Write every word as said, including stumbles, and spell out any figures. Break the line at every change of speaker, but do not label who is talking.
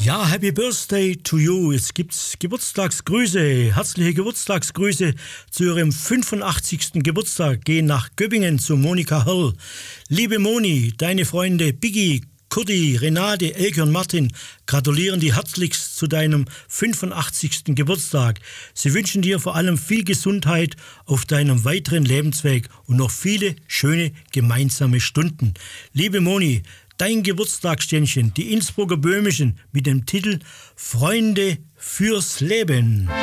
Ja, Happy Birthday to you. Es gibt Geburtstagsgrüße. Herzliche Geburtstagsgrüße zu Ihrem fünfundachtzigsten Geburtstag. Gehen nach Göppingen zu Monika Hörl. Liebe Moni, deine Freunde Biggie, Kurti, Renate, Elke und Martin gratulieren dir herzlichst zu deinem fünfundachtzigsten Geburtstag. Sie wünschen dir vor allem viel Gesundheit auf deinem weiteren Lebensweg und noch viele schöne gemeinsame Stunden. Liebe Moni, dein Geburtstagsständchen, die Innsbrucker Böhmischen mit dem Titel Freunde fürs Leben.